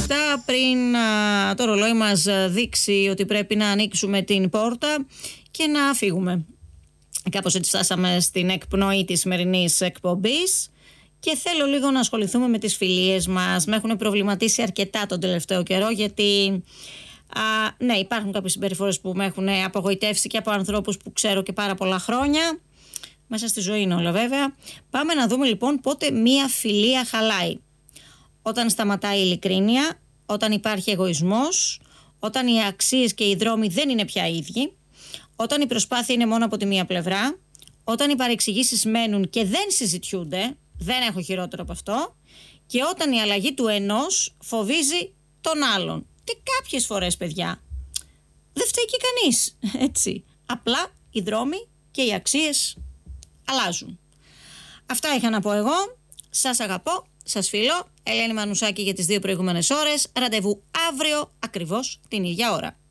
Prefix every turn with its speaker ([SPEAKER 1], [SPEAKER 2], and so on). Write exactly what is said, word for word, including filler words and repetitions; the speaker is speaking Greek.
[SPEAKER 1] λεπτά πριν α, το ρολόι μας δείξει ότι πρέπει να ανοίξουμε την πόρτα και να φύγουμε. Κάπως έτσι φτάσαμε στην εκπνοή της σημερινής εκπομπής και θέλω λίγο να ασχοληθούμε με τις φιλίες μας. Με έχουν προβληματίσει αρκετά τον τελευταίο καιρό, γιατί α, ναι, υπάρχουν κάποιες συμπεριφορές που με έχουν απογοητεύσει και από ανθρώπους που ξέρω και πάρα πολλά χρόνια. Μέσα στη ζωή είναι όλα βέβαια. Πάμε να δούμε λοιπόν πότε μία φιλία χαλάει. Όταν σταματάει η ειλικρίνεια, όταν υπάρχει εγωισμός, όταν οι αξίες και οι δρόμοι δεν είναι πια ίδιοι, όταν η προσπάθεια είναι μόνο από τη μία πλευρά, όταν οι παρεξηγήσεις μένουν και δεν συζητιούνται, δεν έχω χειρότερο από αυτό, και όταν η αλλαγή του ενός φοβίζει τον άλλον. Και κάποιες φορές, παιδιά, δεν φταίει και κανείς, έτσι. Απλά οι δρόμοι και οι αξίες αλλάζουν. Αυτά είχα να πω εγώ. Σας αγαπώ, σας φιλώ. Ελένη Μανουσάκη για τις δύο προηγούμενες ώρες. Ραντεβού αύριο ακριβώς την ίδια ώρα.